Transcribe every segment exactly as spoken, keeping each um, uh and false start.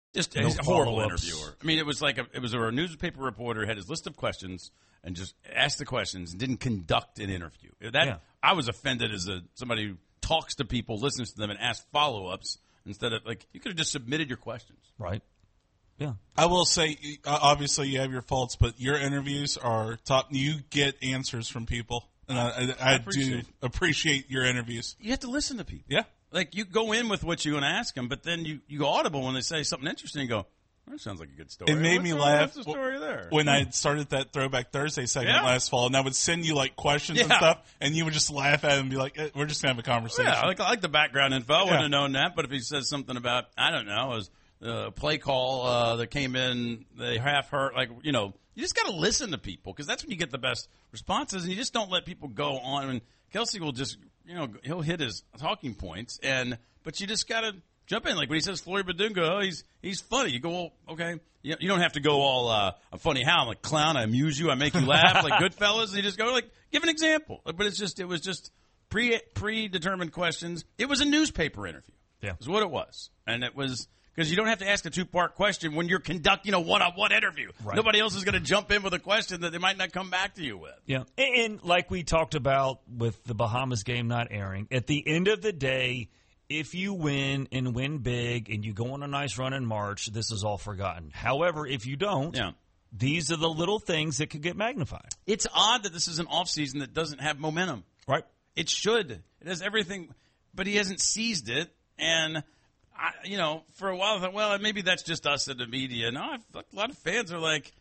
Just No he's a horrible follow-ups. interviewer. I mean, it was like a, it was a newspaper reporter had his list of questions and just asked the questions and didn't conduct an interview. That Yeah. I was offended as a somebody who talks to people, listens to them, and asks follow-ups instead of like you could have just submitted your questions. Right. Yeah. I will say, uh, obviously, you have your faults, but your interviews are top. You get answers from people, and I, I, I, I do appreciate- appreciate your interviews. You have to listen to people. Yeah. Like, you go in with what you're going to ask them, but then you, you go audible when they say something interesting and go, well, that sounds like a good story. It made What's me the- laugh What's the story there? when I started that Throwback Thursday segment Yeah. last fall, and I would send you like questions and Yeah. stuff, and you would just laugh at it and be like, eh, "We're just gonna have a conversation." Yeah, I like, I like the background info. I wouldn't Yeah. have known that, but if he says something about, I don't know, it was a play call uh, that came in, they half hurt, like, you know, you just got to listen to people because that's when you get the best responses, and you just don't let people go on. And Kelsey will just, you know, he'll hit his talking points, and but you just got to jump in. Like when he says Flory Badunga, oh, he's he's funny. You go, well, okay. You, you don't have to go all, uh, I'm funny how? I'm like clown, I amuse you, I make you laugh, like Goodfellas. You just go, like, give an example. But it's just, it was just pre predetermined questions. It was a newspaper interview. Yeah. Is what it was. And it was, because you don't have to ask a two-part question when you're conducting a one-on-one interview. Right. Nobody else is going to jump in with a question that they might not come back to you with. Yeah. And, and like we talked about with the Bahamas game not airing, at the end of the day, if you win and win big and you go on a nice run in March, this is all forgotten. However, if you don't, Yeah. these are the little things that could get magnified. It's odd that this is an off-season that doesn't have momentum. Right. It should. It has everything, but he hasn't seized it. And, I, you know, for a while I thought, well, maybe that's just us in the media. No, I've, a lot of fans are like,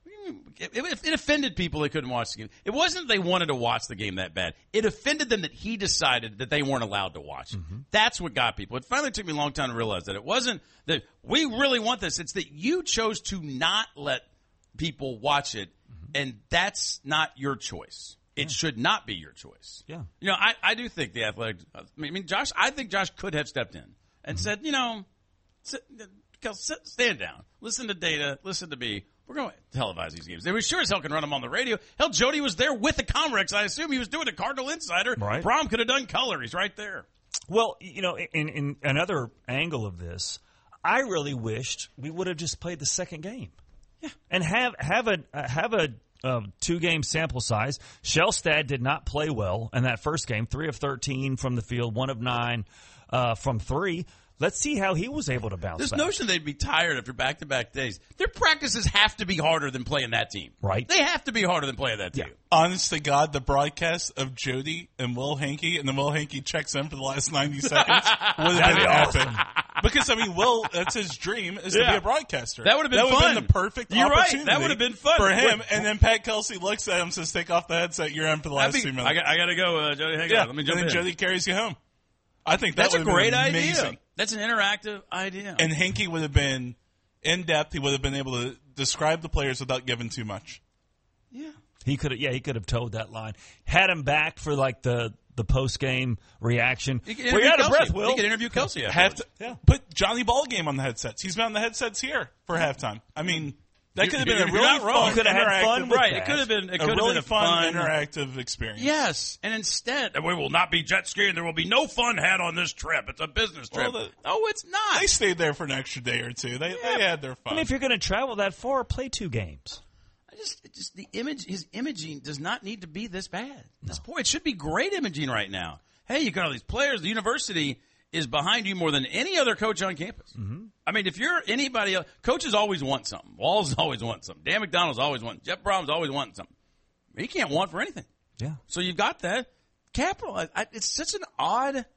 it, it, it offended people that couldn't watch the game. It wasn't they wanted to watch the game that bad. It offended them that he decided that they weren't allowed to watch it. Mm-hmm. That's what got people. It finally took me a long time to realize that it wasn't that we really want this. It's that you chose to not let people watch it, mm-hmm. and that's not your choice. It yeah. should not be your choice. Yeah. You know, I, I do think the Athletic – I mean, Josh – I think Josh could have stepped in and mm-hmm. said, you know, sit, sit, stand down. Listen to data. Listen to me. We're going to televise these games. They were sure as hell can run them on the radio. Hell, Jody was there with the Comrex. I assume he was doing a Cardinal Insider. Right. Brom could have done color. He's right there. Well, you know, in, in another angle of this, I really wished we would have just played the second game. Yeah. And have have a have a um, two-game sample size. Shellstad did not play well in that first game, three of thirteen from the field, one of nine uh, from three. Let's see how he was able to bounce This back. notion they'd be tired after back-to-back days. Their practices have to be harder than playing that team. Right. They have to be harder than playing that team. Yeah. Honest to God, the broadcast of Jody and Will Hankey, and then Will Hankey checks in for the last ninety seconds, would have been epic. Because, I mean, Will, that's his dream, is Yeah. to be a broadcaster. That would have been that fun. That would have been the perfect You're right. opportunity. That would have been fun. for him. Wait. And then Pat Kelsey looks at him and says, take off the headset, you're in for the I'd last be- two minutes. I got, I got to go, uh, Jody. Hang yeah. on. Let me jump and then in. Jody carries you home. I think that That's a would have great been idea. amazing. That's an interactive idea. And Hankey would have been in depth. He would have been able to describe the players without giving too much. yeah. He could have, yeah, he could have towed that line. Had him back for like the the post game reaction. You can We're interview out of Kelsey. breath, Will. You can interview Kelsey Have afterwards. to, Yeah. Put Johnny Ballgame on the headsets. He's been on the headsets here for halftime. I mean, that You- could have been you're a really not wrong. fun, You could have had interactive- fun with Right. that. It could have been. It a could have really been a fun, fun, interactive experience. Yes, and instead, we will not be jet skiing. There will be no fun had on this trip. It's a business trip. Well, the- no, it's not. They stayed there for an extra day or two. They, they had their I fun. mean, if you're going to travel that far, play two games. I just, it just the image, his imaging does not need to be this bad. This point, it should be great imaging right now. Hey, you got all these players. The university is behind you more than any other coach on campus. Mm-hmm. I mean, if you're anybody else, coaches always want something. Walls always want something. Dan McDonald's always want. Jeff Brom's always wanting something. He can't want for anything. Yeah. So you've got that. Capital, I, I, it's such an odd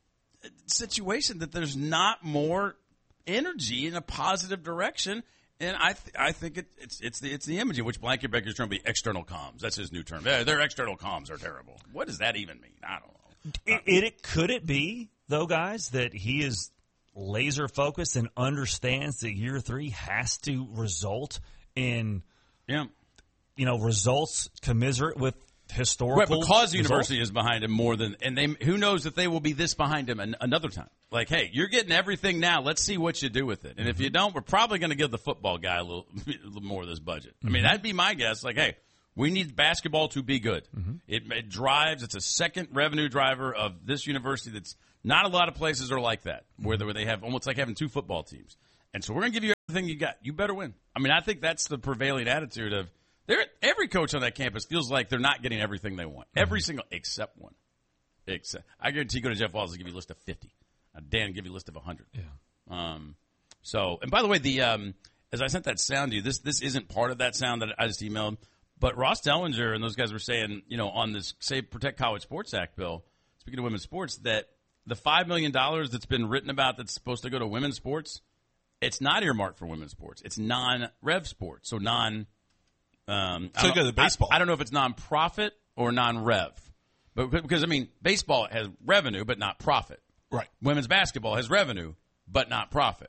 situation that there's not more energy in a positive direction. And I, th- I think it, it's it's the it's the imaging, which Blanket Baker's trying to be external comms. That's his new term. Yeah, their external comms are terrible. What does that even mean? I don't know. It, it, it could it be though, guys, that he is laser focused and understands that year three has to result in Yeah. you know results commiserate with historical. Right, because the results. university is behind him more than, and they who knows if they will be this behind him an, another time. Like, hey, you're getting everything now. Let's see what you do with it. And if you don't, we're probably going to give the football guy a little, a little more of this budget. I mean, that'd be my guess. Like, hey, we need basketball to be good. Mm-hmm. It, it drives. It's a second revenue driver of this university. That's not a lot of places are like that, where they, where they have almost like having two football teams. And so we're going to give you everything you got. You better win. I mean, I think that's the prevailing attitude of there. Every coach on that campus feels like they're not getting everything they want. Every mm-hmm. single, except one. Except, I guarantee you go to Jeff Walz, will give you a list of fifty. Uh, Dan will give you a list of one hundred. Yeah. Um, so, and by the way, the um, as I sent that sound to you, this this isn't part of that sound that I just emailed. But Ross Dellinger and those guys were saying, you know, on this Save Protect College Sports Act bill, speaking of women's sports, that the five million dollars that's been written about that's supposed to go to women's sports, it's not earmarked for women's sports. It's non-rev sports, so non. Um, so go to baseball. I, I don't know if it's non-profit or non-rev, but because I mean, baseball has revenue but not profit. Right. Women's basketball has revenue but not profit.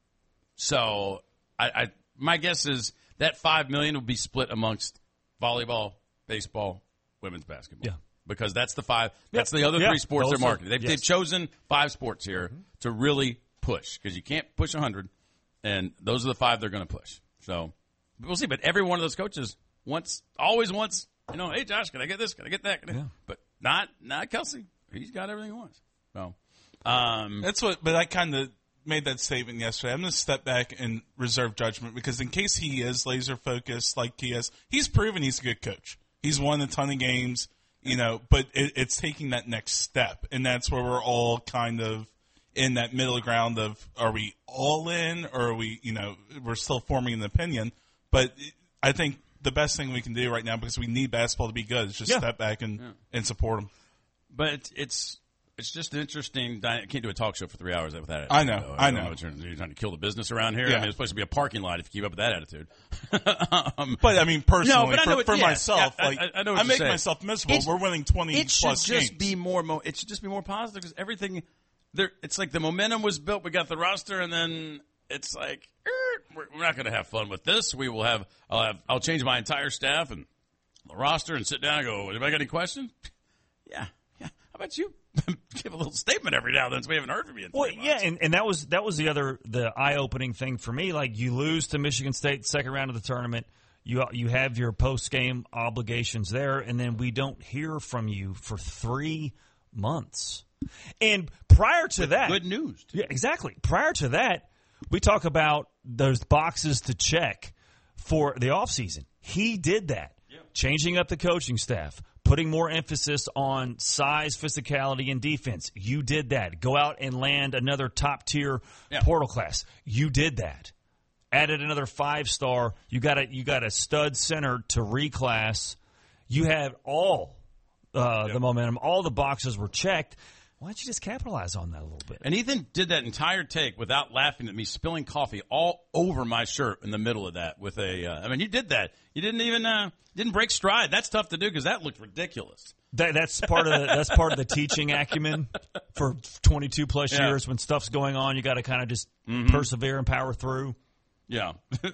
So, I, I my guess is that five million will be split amongst volleyball, baseball, women's basketball. Yeah. Because that's the five. That's yep. the other yeah. three sports Those they're marketing. They've, yes. they've chosen five sports here mm-hmm. to really push because you can't push one hundred, and those are the five they're going to push. So we'll see. But every one of those coaches wants, always wants, you know, hey Josh, can I get this? Can I get that? Can I? Yeah. But not not Kelsey. He's got everything he wants. So um, that's what. But I kind of made that statement yesterday. I'm going to step back and reserve judgment because in case he is laser focused like he is, he's proven he's a good coach. He's won a ton of games, you know, but it, it's taking that next step. And that's where we're all kind of in that middle ground of, are we all in or are we, you know, we're still forming an opinion. But I think the best thing we can do right now, because we need basketball to be good, is just yeah. step back and, yeah. and support them. But it's, it's, It's just interesting. I can't do a talk show for three hours with that attitude. I know. Though. I, I know. know. You're trying to kill the business around here. Yeah. I mean, it's supposed to be a parking lot if you keep up with that attitude. um, but I mean, personally, no, but I know for, it, for yeah, myself, yeah, like I, I, know I make saying. myself miserable. It's, We're winning twenty it plus should just games. Be more. Mo- it should just be more positive because everything. There, it's like the momentum was built. We got the roster, and then it's like er, we're, we're not going to have fun with this. We will have. I'll have. I'll change my entire staff and the roster and sit down and go. Anybody got any questions? Yeah. Yeah. How about you? Give a little statement every now and then, so we haven't heard from you in well, three months. yeah, and, and that was that was the other the eye opening thing for me. Like you lose to Michigan State second round of the tournament, you you have your post game obligations there, and then we don't hear from you for three months. And prior to With that, good news. Yeah, exactly. Prior to that, we talk about those boxes to check for the offseason. He did that, yeah. Changing up the coaching staff. Putting more emphasis on size, physicality, and defense. You did that. Go out and land another top-tier yeah. portal class. You did that. Added another five-star. You got a you got a stud center to reclass. You had all uh, yep. the momentum. All the boxes were checked. Why don't you just capitalize on that a little bit? And Ethan did that entire take without laughing at me spilling coffee all over my shirt in the middle of that. With a, uh, I mean, you did that. You didn't even uh, didn't break stride. That's tough to do because that looked ridiculous. That, that's part of the, that's part of the teaching acumen for twenty-two plus yeah. years. When stuff's going on, you got to kind of just mm-hmm. persevere and power through. Yeah.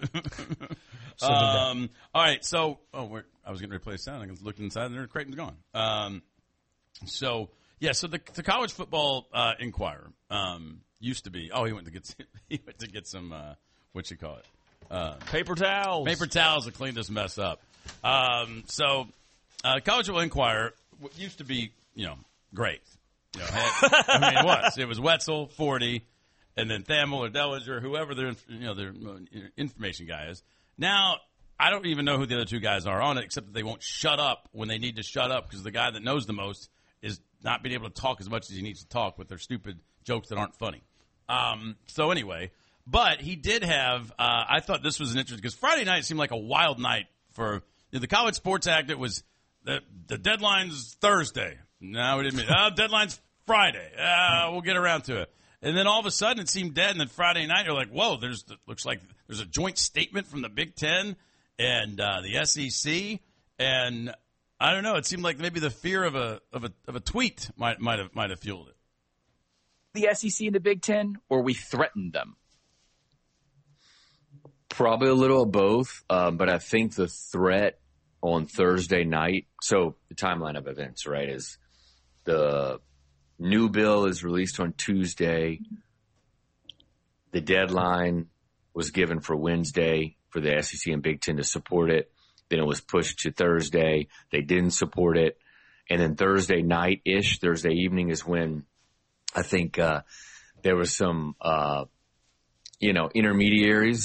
so um, all right. So, oh, we're, I was going to replace sound. I looked inside, and Creighton's gone. Um, so. Yeah, so the, the College Football uh, Inquirer um, used to be. Oh, he went to get he went to get some uh, what you call it uh, paper towels. Paper towels to clean this mess up. Um, so, uh, College Football Inquirer used to be you know great. You know, had, I mean, it was it was Wetzel, forty, and then Thamel or Dellinger, whoever their you know their information guy is. Now I don't even know who the other two guys are on it, except that they won't shut up when they need to shut up because the guy that knows the most is not being able to talk as much as he needs to talk with their stupid jokes that aren't funny. Um, so anyway, but he did have, uh, I thought this was an interesting, because Friday night seemed like a wild night for you know, the College Sports Act. It was, the, the deadline's Thursday. No, we didn't mean, oh, deadline's Friday. Uh, we'll get around to it. And then all of a sudden it seemed dead, and then Friday night you're like, whoa, there's, looks like there's a joint statement from the Big Ten and uh, the S E C, and I don't know. It seemed like maybe the fear of a of a of a tweet might might have might have fueled it. The S E C and the Big Ten, or we threatened them? Probably a little of both, um, but I think the threat on Thursday night. So the timeline of events, right, is the new bill is released on Tuesday. The deadline was given for Wednesday for the S E C and Big Ten to support it. Then it was pushed to Thursday. They didn't support it. And then Thursday night-ish, Thursday evening is when I think uh, there was some uh, you know, intermediaries